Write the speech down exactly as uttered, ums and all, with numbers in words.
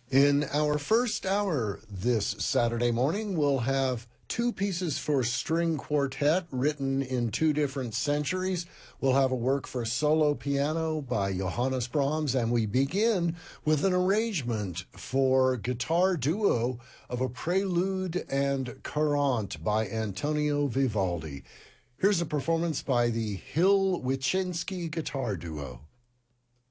In our first hour this Saturday morning, we'll have two pieces for string quartet written in two different centuries. We'll have a work for solo piano by Johannes Brahms, and we begin with an arrangement for guitar duo of a prelude and courante by Antonio Vivaldi. Here's a performance by the Hill-Wyczynski Guitar Duo.